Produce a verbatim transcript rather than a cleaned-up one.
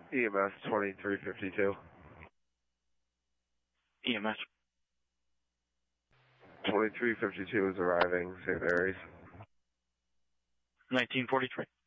E M S twenty-three fifty-two. E M S. twenty-three fifty-two is arriving, Saint Mary's. nineteen forty-three.